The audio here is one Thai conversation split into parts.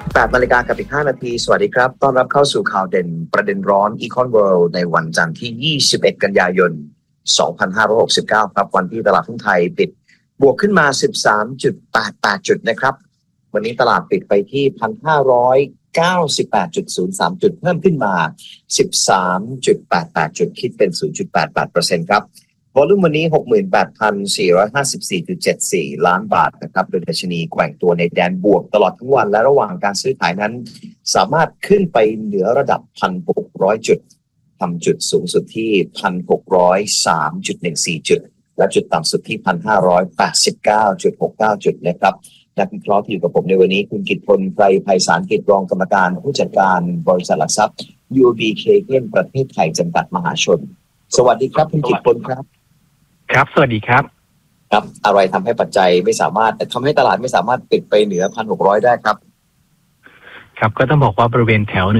8 นาฬิกากับอีก 5 นาทีสวัสดีครับต้อนรับเข้าสู่ข่าวเด่นประเด็นร้อน Econ World ในวันจันทร์ที่ 21 กันยายน 2569 ครับวันที่ตลาดหุ้นไทยปิดบวกขึ้นมา 13.88 จุดนะครับวันนี้ตลาดปิดไปที่ 1,598.03 จุดเพิ่มขึ้นมา 13.88 จุดคิดเป็น 0.88% ครับวอลุ่มวันนี้ 68,454.74 ล้านบาทนะครับโดยดัชนีแกว่งตัวในแดนบวกตลอดทั้งวันและระหว่างการซื้อขายนั้นสามารถขึ้นไปเหนือระดับ 1,600 จุดทำจุดสูงสุดที่ 1,603.14 จุดและจุดต่ำสุดที่ 1,589.69 จุดนะครับนักวิเคราะห์ที่อยู่กับผมในวันนี้คุณกิตพลไพรไพศาลกิจรองกรรมการผู้จัดการบริษัทหลักทรัพย์ UOB Kayประเทศไทยจำกัดมหาชนสวัสดีครับคุณกิตพลครับครับสวัสดีครับครับอะไรทำให้ปัจจัยไม่สามารถทำให้ตลาดไม่สามารถปิดไปเหนือ 1,600 ได้ครับครับก็ต้องบอกว่าบริเวณแถว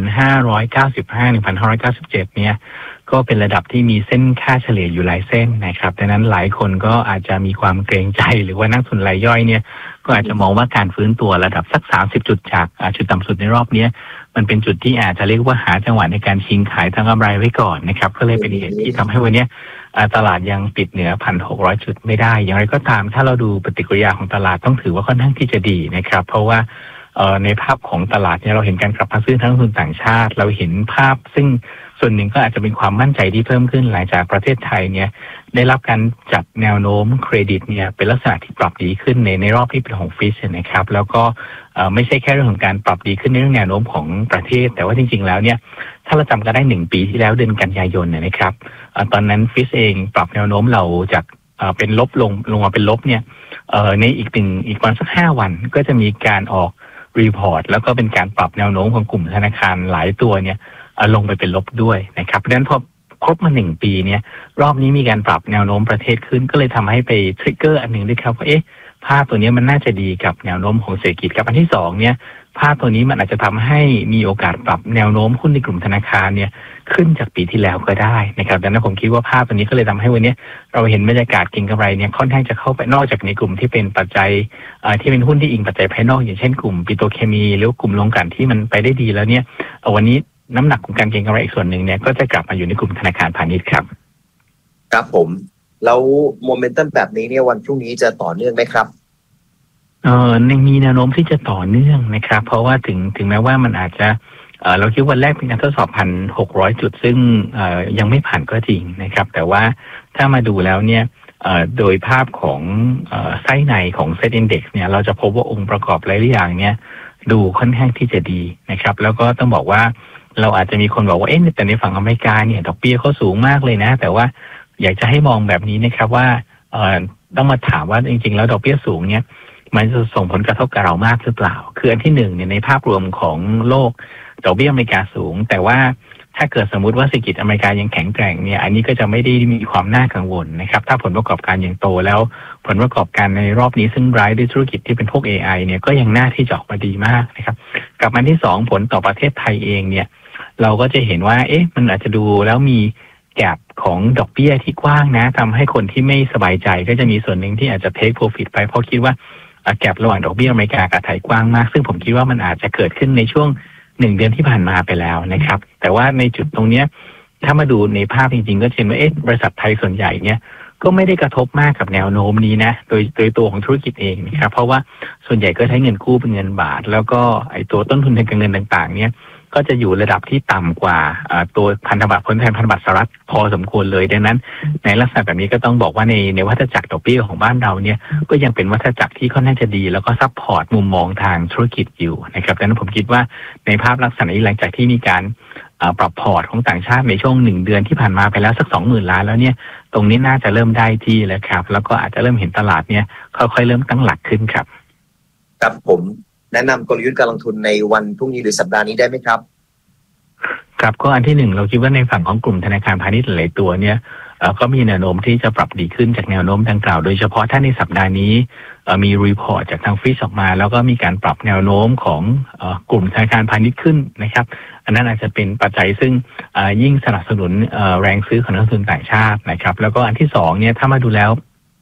1,595 1,597 เนี่ยก็เป็นระดับที่มีเส้นค่าเฉลี่ยอยู่หลายเส้นนะครับดังนั้นหลายคนก็อาจจะมีความเกรงใจหรือว่านักทุนรายย่อยเนี่ยก็อาจจะมองว่าการฟื้นตัวระดับสัก30จุดจากจุดต่ำสุดในรอบนี้มันเป็นจุดที่อาจจะเรียกว่าหาจังหวะในการชิงขายทางกำไรไว้ก่อนนะครับก็เลยเป็นเหตุที่ทำให้วันนี้ตลาดยังปิดเหนือ 1,600 จุดไม่ได้อย่างไรก็ตามถ้าเราดูปฏิกิริยาของตลาดต้องถือว่าค่อนข้างที่จะดีนะครับเพราะว่าในภาพของตลาดเนี่ยเราเห็นการกลับมาซื้อทั้งนักทุนต่างชาติเราเห็นภาพซึ่งส่วนหนึ่งก็อาจจะเป็นความมั่นใจที่เพิ่มขึ้นหลังจากประเทศไทยเนี่ยได้รับการจัดแนวโน้มเครดิตเนี่ยเป็นลักษณะที่ปรับดีขึ้นในรอบที่เป็นของฟิชนะครับแล้วก็ไม่ใช่แค่เรื่องของการปรับดีขึ้นในเรื่องแนวโน้มของประเทศแต่ว่าจริงๆแล้วเนี่ยถ้าเราจำกันได้1ปีที่แล้วเดือนกันยายนเนี่ยนะครับตอนนั้นฟิชเองปรับแนวโน้มเราจากเป็นลบลงมาเป็นลบเนี่ยในอีกวันสัก5วันก็จะมีการออกรีพอร์ตแล้วก็เป็นการปรับแนวโน้มของกลุ่มธนาคารหลายตัวเนี่ยลงไปเป็นลบด้วยนะครับเพราะฉะนั้นพอครบมา1ปีเนี่ยรอบนี้มีการปรับแนวโน้มประเทศขึ้นก็เลยทำให้ไปทริกเกอร์อันหนึ่งด้วยครับว่าภาพตัวนี้มันน่าจะดีกับแนวโน้มของเศรษฐกิจกับอันที่2เนี่ยภาพตัวนี้มันอาจจะทำให้มีโอกาสปรับแนวโน้มหุ้นในกลุ่มธนาคารเนี่ยขึ้นจากปีที่แล้วก็ได้นะครับดังนั้นผมคิดว่าภาพตัวนี้ก็เลยทำให้วันนี้เราเห็นบรรยากาศเก็งกำไรเนี่ยค่อนข้างจะเข้าไปนอกจากในกลุ่มที่เป็นปัจจัยที่เป็นหุ้นที่อิงปัจจัยภายนอกอย่างเช่นกลุ่มปิโตรเคมีหรือกลุ่มโรงกลั่นที่มันไปได้ดีแล้วเนี่ยวันนี้น้ำหนักของการเก็งกำไรอีกส่วนหนึ่งเนี่ยก็จะกลับมาอยู่ในกลุ่มธนาคารพาณิชย์ครับครับผมแล้วโมเมนตัมแบบนี้เนี่ยวันพรุ่งนี้จะต่อเนื่องไหมครับมีแนวโน้มที่จะต่อเนื่องนะครับเพราะว่าถึงแม้ว่ามันอาจจะเราคิดวันแรกเป็นการทดสอบ 1,600 จุดซึ่งยังไม่ผ่านก็จริงนะครับแต่ว่าถ้ามาดูแล้วเนี่ยโดยภาพของไส้ในของ Set Index เนี่ยเราจะพบว่าองค์ประกอบหลายอย่างเนี่ยดูค่อนข้างที่จะดีนะครับแล้วก็ต้องบอกว่าเราอาจจะมีคนบอกว่าแต่ในฝั่งอเมริกาเนี่ยดอกเบี้ยเขาสูงมากเลยนะแต่ว่าอยากจะให้มองแบบนี้นะครับว่าต้องมาถามว่าจริงๆแล้วดอกเบี้ยสูงเนี่ยมันจะส่งผลกระทบกับเรามากหรือเปล่าคืออันที่1เนี่ยในภาพรวมของโลกดอกเบี้ยอเมริกาสูงแต่ว่าถ้าเกิดสมมุติว่าเศรษฐกิจอเมริกายังแข็งแกร่งเนี่ยอันนี้ก็จะไม่ได้มีความน่ากังวลนะครับถ้าผลประกอบการยังโตแล้วผลประกอบการในรอบนี้ซึ่งไร้ด้วยธุรกิจที่เป็นพวก AI เนี่ยก็ยังน่าที่จะออกมาดีมากนะครับกับอันที่2ผลต่อประเทศไทยเองเนี่ยเราก็จะเห็นว่ามันอาจจะดูแล้วมีแกปของดอกเบี้ยที่กว้างนะทำให้คนที่ไม่สบายใจก็จะมีส่วนหนึ่งที่อาจจะ take profit ไปเพราะคิดว่าแกประหว่างดอกเบี้ยอเมริกากับไทยกว้างมากซึ่งผมคิดว่ามันอาจจะเกิดขึ้นในช่วง1เดือนที่ผ่านมาไปแล้วนะครับแต่ว่าในจุดตรงนี้ถ้ามาดูในภาพจริงๆก็เห็นว่าบริษัทไทยส่วนใหญ่เนี่ยก็ไม่ได้กระทบมากกับแนวโน้มนี้นะโดยตัวของธุรกิจเองนะครับเพราะว่าส่วนใหญ่ก็ใช้เงินกู้เป็นเงินบาทแล้วก็ตัวต้นทุนทางการเงินต่างๆเนี่ยก็จะอยู่ระดับที่ต่ำกว่าตัวพันธบัตรผลแทนพันธบัตรสหรัฐพอสมควรเลยดังนั้นในลักษณะแบบนี้ก็ต้องบอกว่าในวัฏจักรดอกเบี้ยของบ้านเราเนี่ยก็ยังเป็นวัฏจักรที่ค่อนข้างจะดีแล้วก็ซัพพอร์ตมุมมองทางธุรกิจอยู่นะครับดังนั้นผมคิดว่าในภาพลักษณะนี้หลังจากที่มีการปรับพอร์ตของต่างชาติในช่วง1เดือนที่ผ่านมาไปแล้วสัก 20,000 ล้านแล้วเนี่ยตรงนี้น่าจะเริ่มได้ที่แล้วครับแล้วก็อาจจะเริ่มเห็นตลาดเนี่ยค่อยๆเริ่มตั้งหลักขึ้นครับครับผมแนะนำกลยุทธ์การลงทุนในวันพรุ่งนี้หรือสัปดาห์นี้ได้ไหมครับครับก็อันที่1เราคิดว่าในฝั่งของกลุ่มธนาคารพาณิชย์หลายตัวเนี่ยก็มีแนวโน้มที่จะปรับดีขึ้นจากแนวโน้มดังกล่าวโดยเฉพาะถ้าในสัปดาห์นี้มีรีพอร์ตจากทางฟิชออกมาแล้วก็มีการปรับแนวโน้มของกลุ่มธนาคารพาณิชย์ขึ้นนะครับอันนั้นอาจจะเป็นปัจจัยซึ่งยิ่งสนับสนุนแรงซื้อของนักลงทุนต่างชาตินะครับแล้วก็อันที่2เนี่ยถ้ามาดูแล้ว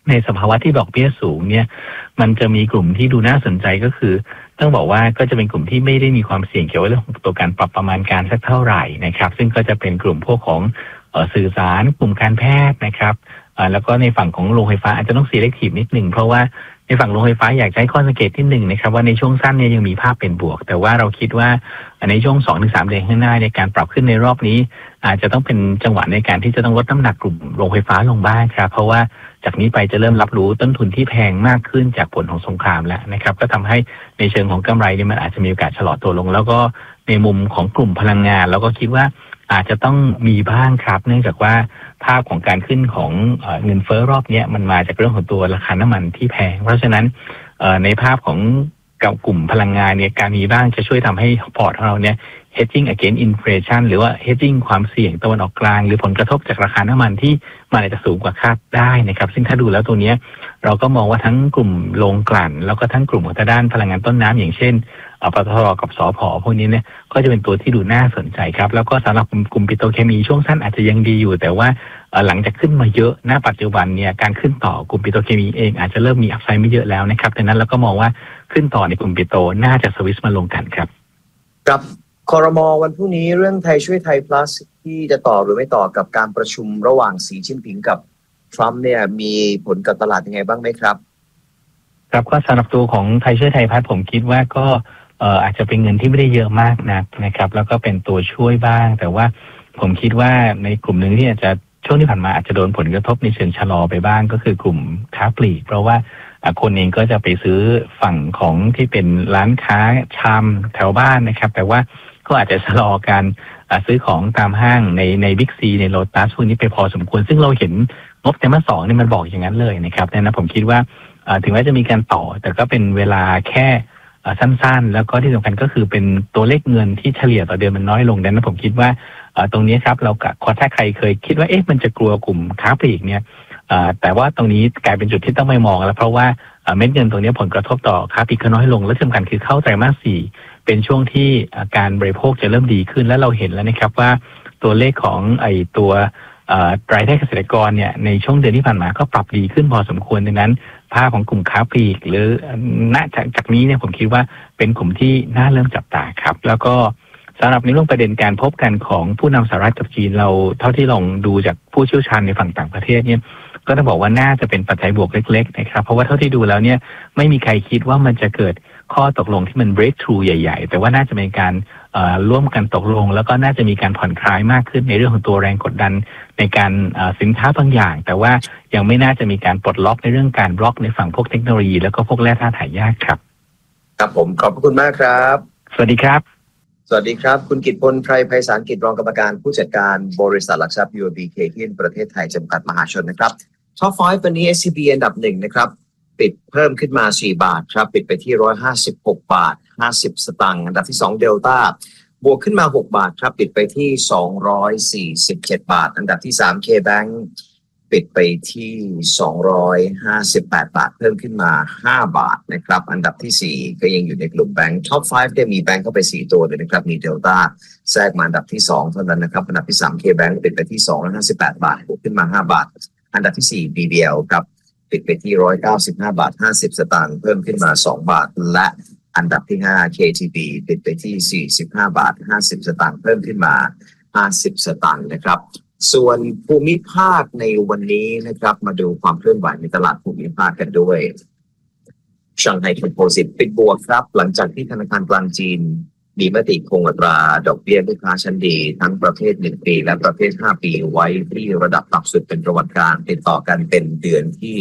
ในสภาวะที่ดอกเบี้ยสูงเนี่ยมันจะมีกลุ่มที่ดูน่าสนใจก็คือต้องบอกว่าก็จะเป็นกลุ่มที่ไม่ได้มีความเสี่ยงเกี่ยวกับเรื่องของตัวการปรับประมาณการสักเท่าไหร่นะครับซึ่งก็จะเป็นกลุ่มพวกของสื่อสารกลุ่มการแพทย์นะครับแล้วก็ในฝั่งของโรงไฟฟ้าอาจจะต้อง selective นิดหนึ่งเพราะว่าในฝั่งโรงไฟฟ้าอยากใช้ข้อสังเกตที่หนึ่งนะครับว่าในช่วงสั้นเนี่ยยังมีภาพเป็นบวกแต่ว่าเราคิดว่าในช่วง 2-3 เดือนข้างหน้าในการปรับขึ้นในรอบนี้อาจจะต้องเป็นจังหวะในการที่จะต้องลดน้ำหนักกลุ่มโรงไฟฟ้าลงบ้างครับเพราะว่าจากนี้ไปจะเริ่มรับรู้ต้นทุนที่แพงมากขึ้นจากผลของสงครามแล้วนะครับก็ทำให้ในเชิงของกำไรเนี่ยมันอาจจะมีโอกาสชะลอตัวลงแล้วก็ในมุมของกลุ่มพลังงานเราก็คิดว่าอาจจะต้องมีบ้างครับเนื่องจากว่าภาพของการขึ้นของเงินเฟ้อรอบนี้มันมาจากเรื่องของตัวราคาน้ำมันที่แพงเพราะฉะนั้นในภาพของกลุ่มพลังงานเนี่ยการมีบ้างจะช่วยทำให้พอร์ตของเราเนี่ย hedging against inflation หรือว่า hedging ความเสี่ยงตะวันออกกลางหรือผลกระทบจากราคาน้ำมันที่มันอาจจะสูงกว่าคาดได้นะครับซึ่งถ้าดูแล้วตัวนี้เราก็มองว่าทั้งกลุ่มโรงกลั่นแล้วก็ทั้งกลุ่มของทางด้านพลังงานต้นน้ำอย่างเช่นปตท.กับสผ.พวกนี้เนี่ยก็จะเป็นตัวที่ดูน่าสนใจครับแล้วก็สำหรับกลุ่มปิโตรเคมีช่วงสั้นอาจจะยังดีอยู่แต่ว่าหลังจากขึ้นมาเยอะณปัจจุบันเนี่ยการขึ้นต่อกลุ่มปิโตรเคมีเองอาจจะเริ่มมีอัพไซด์ไม่เยอะแล้วนะครับดังนั้นเราก็มองว่าขึ้นต่อในกลุ่มปิโตรน่าจะสวิชมาลงกันครับกับครม.วันพรุ่งนี้เรื่องไทยช่วยไทย plus ที่จะต่อหรือไม่ต่อกับการประชุมระหว่างสีจิ้นผิงกับทรัมป์เนี่ยมีผลกับตลาดยังไงบ้างไหมครับครับก็สำหรับตัวของไทยช่วยไทยพัฒน์ผมคิดว่าก็อาจจะเป็นเงินที่ไม่ได้เยอะมากนักนะครับแล้วก็เป็นตัวช่วยบ้างแต่ว่าผมคิดว่าในกลุ่มหนึ่งที่อาจจะช่วงที่ผ่านมาอาจจะโดนผลกระทบในเชิงชะลอไปบ้างก็คือกลุ่มค้าปลีกเพราะว่าคนเองก็จะไปซื้อฝั่งของที่เป็นร้านค้าชำแถวบ้านนะครับแต่ว่าก็อาจจะชะลอการซื้อของตามห้างในบิ๊กซีในโลตัสพวกนี้ไปพอสมควรซึ่งเราเห็นงบไตรมาส 2นี่มันบอกอย่างนั้นเลยนะครับดังนั้นผมคิดว่าถึงแม้จะมีการต่อแต่ก็เป็นเวลาแค่สั้นๆแล้วก็ที่สำคัญก็คือเป็นตัวเลขเงินที่เฉลี่ยต่อเดือนมันน้อยลงดังนั้นผมคิดว่าตรงนี้ครับเราถ้าใครเคยคิดว่ามันจะกลัวกลุ่มค้าปลีกเนี่ยแต่ว่าตรงนี้กลายเป็นจุดที่ต้องไม่มองแล้วเพราะว่าเม็ดเงินตรงนี้ผลกระทบต่อค้าปลีกก็น้อยลงและที่สำคัญคือเข้าไตรมาส 4เป็นช่วงที่การบริโภคจะเริ่มดีขึ้นและเราเห็นแล้วนะครับว่าตัวเลขของตัวรายได้เกษตรกรเนี่ยในช่วงเดือนที่ผ่านมาก็ปรับดีขึ้นพอสมควรดังนั้นภาพของกลุ่มค้าปลีกหรือจากนี้เนี่ยผมคิดว่าเป็นกลุ่มที่น่าเริ่มจับตาครับแล้วก็สำหรับในเรื่องประเด็นการพบกันของผู้นำสหรัฐกับจีนเราเท่าที่ลองดูจากผู้เชี่ยวชาญในฝั่งต่างประเทศเนี่ยก็ต้องบอกว่าน่าจะเป็นปัจจัยบวกเล็กๆนะครับเพราะว่าเท่าที่ดูแล้วเนี่ยไม่มีใครคิดว่ามันจะเกิดข้อตกลงที่มัน breakthrough ใหญ่ๆแต่ว่าน่าจะเป็นการร่วมกันตกลงแล้วก็น่าจะมีการผ่อนคลายมากขึ้นในเรื่องของตัวแรงกดดันในการสินค้าบางอย่างแต่ว่ายังไม่น่าจะมีการปลดล็อกในเรื่องการบล็อกในฝั่งพวกเทคโนโลยีแล้วก็พวกแร่ธาตุหายากครับครับผมขอบคุณมากครับสวัสดีครับสวัสดีครับคุณกิตพลไพรไพศาลกิจรองกรรมการผู้จัดการบริษัทหลักทรัพย์ UOB Kay Hian ประเทศไทยจำกัดมหาชนนะครับท็อป 5 วันนี้ SCB อันดับ1นะครับปิดเพิ่มขึ้นมา4 บาทครับปิดไปที่156 บาท50 สตางค์อันดับที่2เดลต้าบวกขึ้นมา6 บาทครับปิดไปที่247 บาทอันดับที่3 KBank ปิดไปที่258 บาทเพิ่มขึ้นมา5 บาทนะครับอันดับที่4ก็ยังอยู่ในกลุ่มแบงค์ท็อป 5ได้มีแบงค์เข้าไป4ตัวเลยนะครับมีเดลต้าแทรกมาอันดับที่2เท่านั้นนะครับอันดับที่3 KBank ปิดไปที่258 บาทบวกขึ้นมา5 บาทอันดับที่4 BBL ครับปิดไปที่195 บาท50 สตางค์เพิ่มขึ้นมา2 บาทและอันดับที่5 KTB ปิดไปที่45 บาท50 สตางค์เพิ่มขึ้นมา50 สตางค์นะครับส่วนภูมิภาคในวันนี้นะครับมาดูความเคลื่อนไหวในตลาดภูมิภาคกันด้วยชังไห่คอมโพสิตปิดบวกครับหลังจากที่ธนาคารกลางจีนมีมติคงอัตราดอกเบี้ยลูกค้าชั้นดีทั้งประเภท1 ปีและประเภท5 ปีไว้ที่ระดับต่ำสุดเป็นประวัติการติดต่อกันเป็นเดือนที่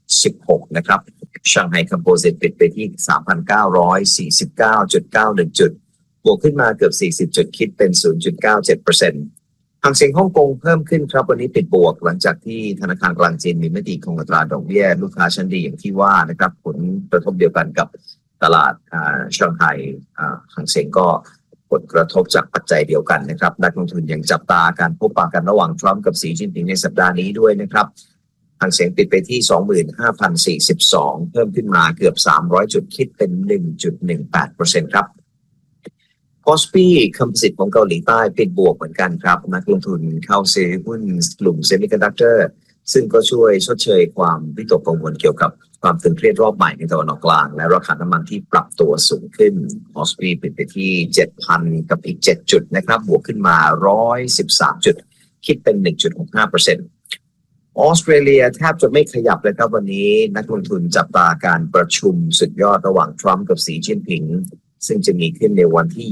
16นะครับชังไห่คอมโพสิตปิดไปที่ 3,949.91 จุดบวกขึ้นมาเกือบ40 จุดคิดเป็น 0.97%หางเสียงฮ่องกงเพิ่มขึ้นครับวันนี้ปิดบวกหลังจากที่ธนาคารกลางจีนมีมติคงอัตราดอกเบี้ยลูกค้าชั้นดีอย่างที่ว่านะครับผลกระทบเดียวกันกับตลาดช่างไห่หางเสียงก็ผลกระทบจากปัจจัยเดียวกันนะครับนักลงทุนยังจับตาการพบปะกันระหว่างทรัมป์กับสีจิ้นผิงในสัปดาห์นี้ด้วยนะครับหางเสียงปิดไปที่ 25,042 เพิ่มขึ้นมาเกือบ300 จุดคิดเป็น 1.18% ครับคอสปีคอมโพสิตของเกาหลีใต้ปิดบวกเหมือนกันครับนักลงทุนเข้าซื้อหุ้นกลุ่มเซมิคอนดักเตอร์ซึ่งก็ช่วยชดเชยความวิตกกังวลเกี่ยวกับความตึงเครียดรอบใหม่ในตะวันออกกลางและราคาน้ำมันที่ปรับตัวสูงขึ้นออสเตรเลียปิดไปที่ 7,000 กับอีก 7 จุดนะครับบวกขึ้นมา 113 จุดคิดเป็น 1.65%ออสเตรเลียแทบจะไม่ขยับเลยครับวันนี้นักลงทุนจับตาการประชุมสุดยอดระหว่างทรัมป์กับสีจิ้นผิงซึ่งจะมีขึ้นในวันที่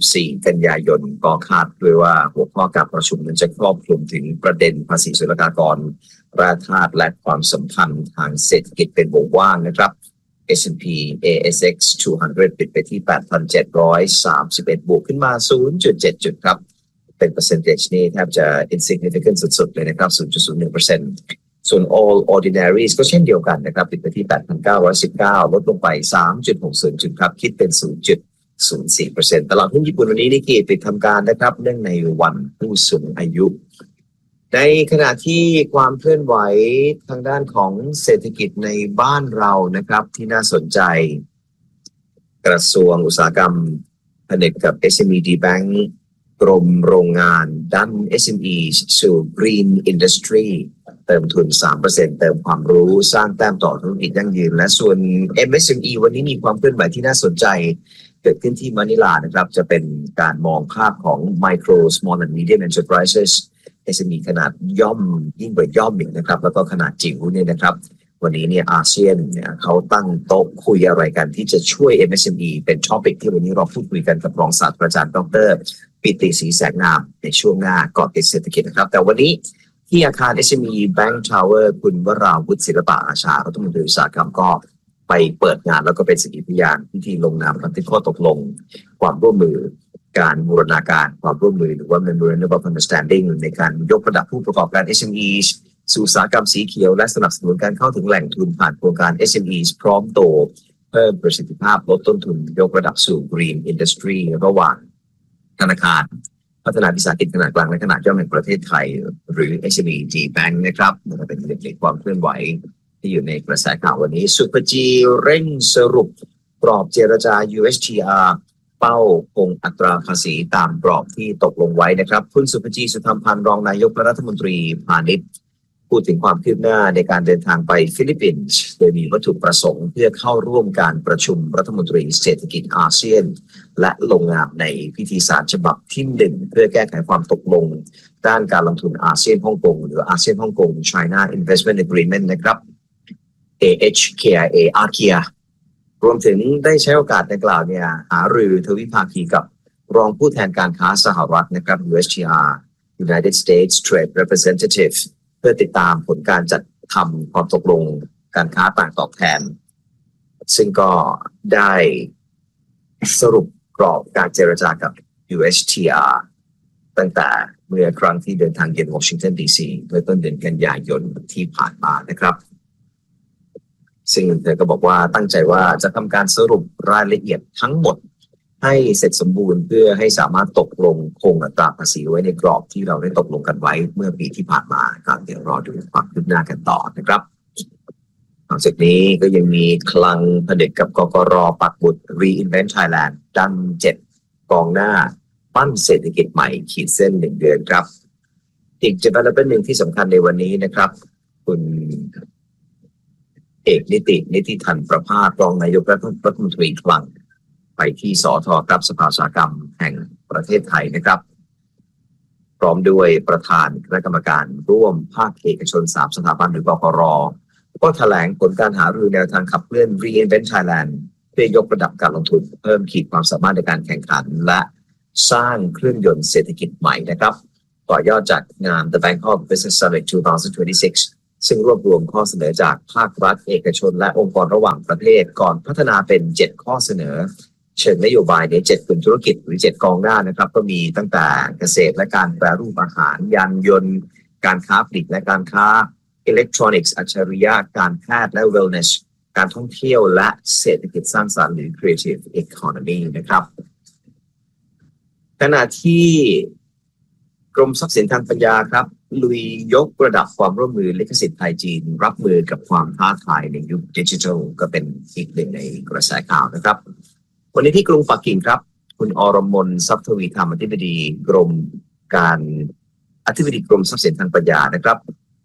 24 กันยายนก็คาดด้วยว่าหัวข้อการประชุมนั้นจะครอบคลุมถึงประเด็นภาษีศุลกากรแร่ธาตุและความสัมพันธ์ทางเศรษฐกิจเป็นวงกว้างนะครับ S&P ASX 200 ปิดไปที่ 8,731 บวกขึ้นมา 0.7 จุดครับเป็น percentage นี่แทบจะ insignificant สุดๆเลยนะครับ 0.01%ส่วน All Ordinaries ก็เช่นเดียวกันนะครับปิดไปที่ 8,919 ลดลงไป 3.60 จุดครับคิดเป็น 0.04% ตลาดหุ้นญี่ปุ่นวันนี้นิกเกิปิดทำการนะครับเนื่องในวันผู้สูงอายุในขณะที่ความเคลื่อนไหวทางด้านของเศรษฐกิจในบ้านเรานะครับที่น่าสนใจกระทรวงอุตสาหกรรมผนึกกับ SME Bank กรมโรงงานดัน SME สู่ Green Industry เติมทุน 3% เติมความรู้สร้างแต้มต่อธุรกิจยั่งยืนและส่วน MSME วันนี้มีความเคลื่อนไหวที่น่าสนใจเกิดขึ้นที่มะนิลานะครับจะเป็นการมองภาพของ Micro Small and Medium Enterprises SME ขนาดย่อมยิ่งกว่าย่อมอีกนะครับแล้วก็ขนาดจิ๋วเนี่ยนะครับวันนี้เนี่ยอาเซียนเนี่ยเขาตั้งโต๊ะคุยอะไรกันที่จะช่วย MSME เป็นท็อปิกที่วันนี้เราพูดคุยกันกับรองศาสตราจารย์ดร.ปิติศรีแสงงามในช่วงหน้าก่อนติดเศรษฐกิจนะครับแต่วันนี้ที่อาคาร SME Bank Tower คุณวราวุฒิศิลปะอาชารัฐมนตรีอุตสาหกรรมก็ไปเปิดงานแล้วก็เป็นสักขีพยานพิธีลงนามบันทึกข้อตกลงความร่วมมือการบูรณาการความร่วมมือหรือว่า Memorandum of Understanding ในการยกระดับผู้ประกอบการ SMEs สู่อุตสาหกรรมสีเขียวและสนับสนุนการเข้าถึงแหล่งทุนผ่านโครงการ SMEs พร้อมโตเพิ่มประสิทธิภาพลดต้นทุนยกระดับสู่ Green Industry ระหว่างธนาคารพัฒนาวิสาหกิจขนาดกลางและขนาดย่อมแห่งประเทศไทยหรือ SME Bank นะครับนี่เป็นเรื่องความเคลื่อนไหวที่อยู่ในกระแสข่าววันนี้สุภจีเร่งสรุปกรอบเจรจา USTR เป้าคงอัตราภาษีตามกรอบที่ตกลงไว้นะครับคุณสุภจีสุธรรมพันธ์รองนายกรัฐมนตรีพาณิชย์พูดถึงความคืบหน้าในการเดินทางไปฟิลิปปินส์โดยมีวัตถุประสงค์เพื่อเข้าร่วมการประชุมรัฐมนตรีเศรษฐกิจอาเซียนและลงนามในพิธีสารฉบับที่1เพื่อแก้ไขความตกลงด้านการลงทุนอาเซียนฮ่องกงหรืออาเซียนฮ่องกง China Investment Agreement นะครับ AHKIA อาเคียรวมถึงได้ใช้โอกาสดังกล่าวเนี่ยหารือทวิภาคีกับรองผู้แทนการค้าสหรัฐนะครับ USTR United States Trade Representative เพื่อติดตามผลการจัดทำความตกลงการค้าต่างตอบแทนซึ่งก็ได้สรุปกรอบการเจรจากับ USTR ตั้งแต่เมื่อครั้งที่เดินทางเยือนวอชิงตันดีซีเมื่อต้นเดือนกันยายนที่ผ่านมานะครับซึ่งเธอก็บอกว่าตั้งใจว่าจะทำการสรุปรายละเอียดทั้งหมดให้เสร็จสมบูรณ์เพื่อให้สามารถตกลงคงอัตราภาษีไว้ในกรอบที่เราได้ตกลงกันไว้เมื่อปีที่ผ่านมาครับเดี๋ยวรอดูความคืบหน้ากันต่อนะครับนอกจากนี้ก็ยังมีคลังผนึกกับกกร.ปักหมุด Reinvent Thailand ดัน7กองหน้าปั้นเศรษฐกิจใหม่ขีดเส้น1 เดือนครับอีกdevelopmentหนึ่งที่สำคัญในวันนี้นะครับคุณเอกนิติธันประภาสรองนายกรัฐมนตรีคลังไปที่สท.ครับสภาอุตสาหกรรมแห่งประเทศไทยนะครับพร้อมด้วยประธานคณะกรรมการร่วมภาคเอกชน3สถาบันหรือกกร.ก็แถลงผลการหารือแนวทางขับเคลื่อน Reinvent Thailand เพื่อยกระดับการลงทุนเพิ่มขีดความสามารถในการแข่งขันและสร้างเครื่องยนต์เศรษฐกิจใหม่นะครับต่อยอดจากงาน The Bangkok Business Summit 2026ซึ่งรวบรวมข้อเสนอจากภาครัฐเอกชนและองค์กรระหว่างประเทศก่อนพัฒนาเป็น7ข้อเสนอเชิงนโยบายใน7กลุ่มธุรกิจหรือ7กองหน้านะครับก็มีตั้งแต่เกษตรและการแปรรูปอาหารยานยนต์การค้าปลีกและการค้าอิเล็กทรอนิกส์อัจฉริยะการแพทย์และ wellness การท่องเที่ยวและเศรษฐกิจสร้างสรรค์หรือ creative economy นะครับขณะที่กรมทรัพย์สินทางปัญญาครับลุยยกระดับความร่วมมือลิขสิทธิ์ไทยจีนรับมือกับความท้าทายในยุคดิจิทัลก็เป็นอีกหนึ่งในกระแสข่าวนะครับวันนี้ที่กรุงปักกิ่งครับคุณอรมนทรัพย์ทวีธรรมอธิบดีกรมทรัพย์สินทางปัญญานะครับ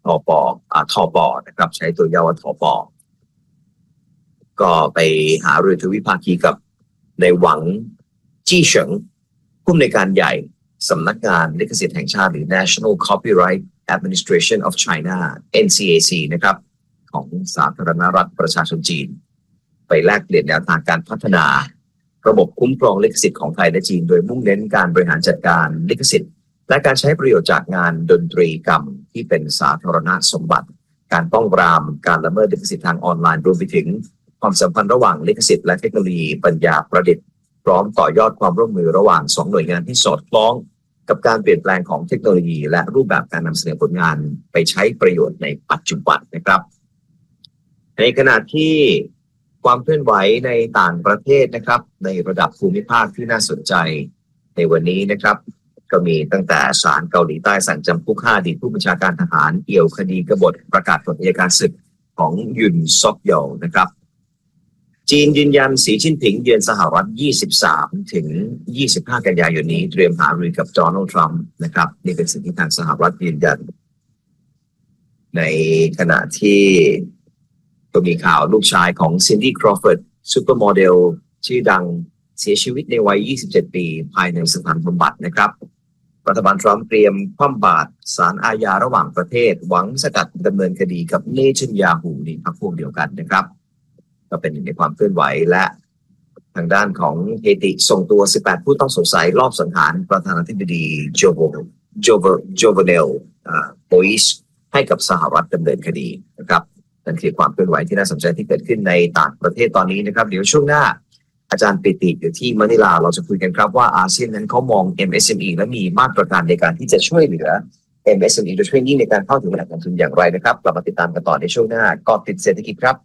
ทปนะครับใช้ตัวย่อว่าทปก็ไปหารือทวิภาคีกับในหวังจี้เฉิงผู้อำนวยการใหญ่สำนักงานลิขสิทธิ์แห่งชาติหรือ National Copyright Administration of China NCAC นะครับของสาธารณรัฐประชาชนจีนไปแลกเปลี่ยนแนวทางการพัฒนาระบบคุ้มครองลิขสิทธิ์ของไทยและจีนโดยมุ่งเน้นการบริหารจัดการลิขสิทธิ์และการใช้ประโยชน์จากงานดนตรีกรรมที่เป็นสาธารณสมบัติการป้องปรามการละเมิดลิขสิทธิ์ทางออนไลน์รวมไปถึงความสัมพันธ์ระหว่างลิขสิทธิ์และเทคโนโลยีปัญญาประดิษฐ์พร้อมต่อยอดความร่วมมือระหว่าง2หน่วยงานที่สอดคล้องกับการเปลี่ยนแปลงของเทคโนโลยีและรูปแบบการนำเสนอผลงานไปใช้ประโยชน์ในปัจจุบันนะครับในขณะที่ความเคลื่อนไหวในต่างประเทศนะครับในระดับภูมิภาคที่น่าสนใจในวันนี้นะครับก็มีตั้งแต่ศาลเกาหลีใต้สั่งจำคุก5 อดีตผู้บัญชาการทหารเอี่ยวคดีกบฏประกาศกฎอัยการศึกของยุนซอกโยนะครับจีนยืนยันสีจิ้นผิงเยือนสหรัฐ23 ถึง 25 กันยายนนี้เตรียมหารือกับโดนัลด์ทรัมป์นะครับนี่เป็นสิ่งที่ทางสหรัฐยืนยันในขณะที่ก็มีข่าวลูกชายของซินดี้ครอฟฟอร์ดซูเปอร์โมเดลชื่อดังเสียชีวิตในวัย27 ปีภายในสถานบำบัดนะครับรัฐบาลทรัมป์เตรียมคว่ำบาตรศาลอาญาระหว่างประเทศหวังสกัดดำเนินคดีกับเนทันยาฮูนี่พรรคพวกเดียวกันนะครับก็เป็นหนึ่งในความเคลื่อนไหวและทางด้านของเฮติส่งตัว18ผู้ต้องสงสัยรอบสังหารประธานาธิบดีโจโวเนลโบอิชให้กับสหรัฐดำเนินคดีนะครับนั่นคือความเคลื่อนไหวที่น่าสนใจที่เกิดขึ้นในต่างประเทศตอนนี้นะครับเดี๋ยวช่วงหน้าอาจารย์ปิติอยู่ที่มะนิลาเราจะคุยกันครับว่าอาเซียนนั้นเขามอง MSME และมีมาตรการในการที่จะช่วยเหลือ MSME โดยเฉพาะยิ่งในการเข้าถึงแหล่งเงินทุนอย่างไรนะครับกลับมาติดตามกันต่อในช่วงหน้าเกาะติดเศรษฐกิจครับ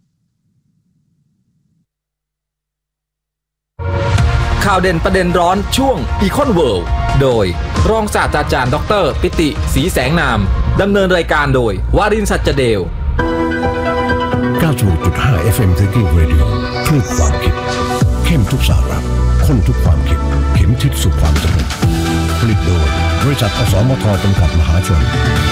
ข่าวเด่นประเด็นร้อนช่วง Econ World โดยรองศาสตราจารย์ดร.ปิติศรีแสงนามดำเนินรายการโดยวารินทร์สัจเดล 96.5 FM Thinking Radio คลื่นความคิดเข้มทุกสาระข้นทุกความคิดเข็มทิศสู่ความสำเร็จผลิตโดยบริษัทอสมทจำกัดมหาชน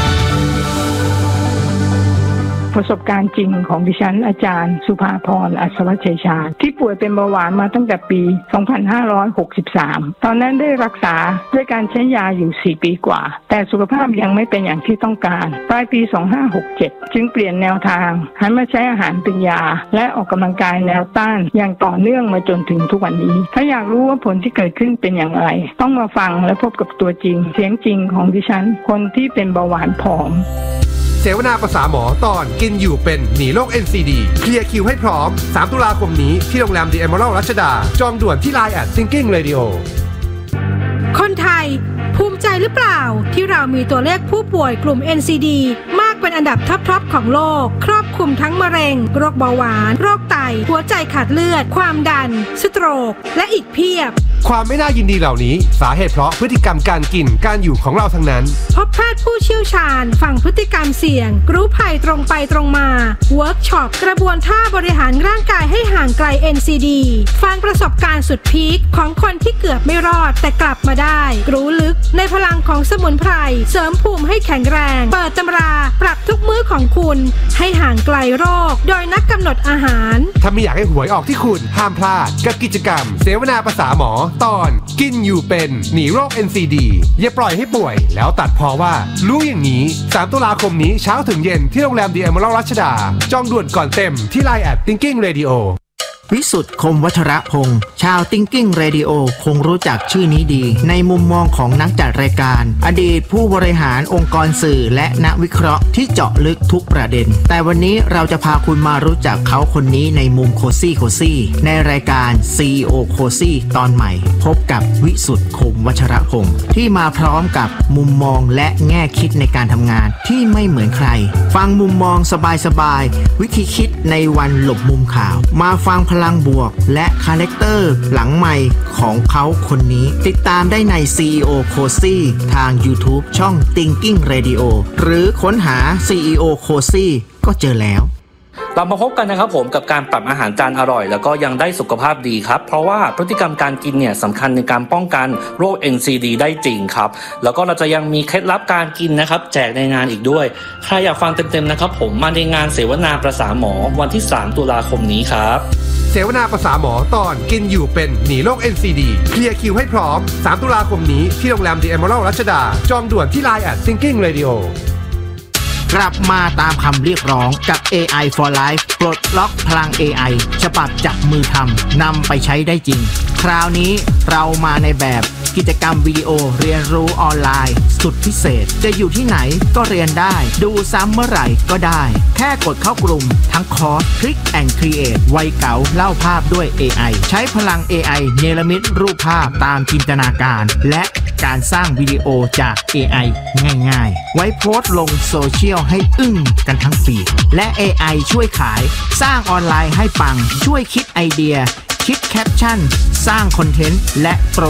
ประสบการณ์จริงของดิฉันอาจารย์สุภาพรอัศวชัยชาญที่ป่วยเป็นเบาหวานมาตั้งแต่ปี 2563 ตอนนั้นได้รักษาด้วยการใช้ยาอยู่4 ปีกว่าแต่สุขภาพยังไม่เป็นอย่างที่ต้องการปลายปี 2567 จึงเปลี่ยนแนวทางหันมาใช้อาหารเป็นยาและออกกำลังกายแนวต้านอย่างต่อเนื่องมาจนถึงทุกวันนี้ถ้าอยากรู้ว่าผลที่เกิดขึ้นเป็นอย่างไรต้องมาฟังและพบกับตัวจริงเสียงจริงของดิฉันคนที่เป็นเบาหวานผอมเสวนาภาษาหมอตอนกินอยู่เป็นหนีโรค NCD เคลียร์คิวให้พร้อม3 ตุลาคมนี้ที่โรงแรม The Emerald รัชดาจองด่วนที่ Line @Thinking Radio คนไทยภูมิใจหรือเปล่าที่เรามีตัวเลขผู้ป่วยกลุ่ม NCD มากเป็นอันดับท็อปของโลกครอบคลุมทั้งมะเร็งโรคเบาหวานโรคไตหัวใจขาดเลือดความดันสโตรกและอีกเพียบความไม่น่ายินดีเหล่านี้สาเหตุเพราะพฤติกรรมการกินการอยู่ของเราทั้งนั้นพบแพทย์ผู้เชี่ยวชาญฟังพฤติกรรมเสี่ยงรู้ภัยตรงไปตรงมาเวิร์กช็อปกระบวนท่าบริหารร่างกายให้ห่างไกล NCD ฟังประสบการณ์สุดพีคของคนที่เกือบไม่รอดแต่กลับมาได้รู้ลึกในพลังของสมุนไพรเสริมภูมิให้แข็งแรงเปิดตำราปรับทุกมื้อของคุณให้ห่างไกลโรคโดยนักกำหนดอาหารถ้าไม่อยากให้หวยออกที่คุณห้ามพลาดกับกิจกรรมเสวนาภาษาหมอตอนกินอยู่เป็นหนีโรค NCD อย่าปล่อยให้ป่วยแล้วตัดพอว่ารู้อย่างนี้3 ตุลาคมนี้เช้าถึงเย็นที่โรงแรม The Emerald รัชดาจองด่วนก่อนเต็มที่ Line @Thinking Radio วิสุทธิ์คมวัชรพงษ์ชาว Thinking Radio คงรู้จักชื่อนี้ดีในมุมมองของนักจัดรายการอดีตผู้บริหารองค์กรสื่อและนักวิเคราะห์ที่เจาะลึกทุกประเด็นแต่วันนี้เราจะพาคุณมารู้จักเขาคนนี้ในมุมโคซี่ในรายการ CEO โคซี่ตอนใหม่พบกับวิสุทธิ์คมวัชรพงษ์ที่มาพร้อมกับมุมมองและแง่คิดในการทำงานที่ไม่เหมือนใครฟังมุมมองสบายๆวิธีคิดในวันหลบมุมข่าวมาฟังพลังบวกและคาแรคเตอร์หลังใหม่ของเขาคนนี้ติดตามได้ใน CEO โคซี่ทาง YouTube ช่อง Thinking Radio หรือค้นหา CEO โคซี่ก็เจอแล้วเรามาพบกันนะครับผมกับการปรับอาหารจานอร่อยแล้วก็ยังได้สุขภาพดีครับเพราะว่าพฤติกรรมการกินเนี่ยสำคัญในการป้องกันโรค NCD ได้จริงครับแล้วก็เราจะยังมีเคล็ดลับการกินนะครับแจกในงานอีกด้วยใครอยากฟังเต็มๆนะครับผมมาในงานเสวนาประสาหมอวันที่3 ตุลาคมนี้ครับเสวนาประสาหมอตอนกินอยู่เป็นหนีโรค NCD เคลียร์คิวให้พร้อม3 ตุลาคมนี้ที่โรงแรม The Emerald รัชดาจองด่วนที่ Line @Thinking Radio กลับมาตามคำเรียกร้องกับ AI for Life ปลดล็อกพลัง AI ฉบับจับมือทำนำไปใช้ได้จริงคราวนี้เรามาในแบบกิจกรรมวิดีโอเรียนรู้ออนไลน์สุดพิเศษจะอยู่ที่ไหนก็เรียนได้ดูซ้ำเมื่อไหร่ก็ได้แค่กดเข้ากลุ่มทั้งคอร์ส Click and Create วัยเก๋าเล่าภาพด้วย AI ใช้พลัง AI เนรมิตรูปภาพตามจินตนาการและการสร้างวิดีโอจาก AI ง่ายๆไว้โพสต์ลงโซเชียลให้อึ้งกันทั้งฟีดและ AI ช่วยขายสร้างออนไลน์ให้ปังช่วยคิดไอเดียคิดแคปชั่นสร้างคอนเทนต์และโปร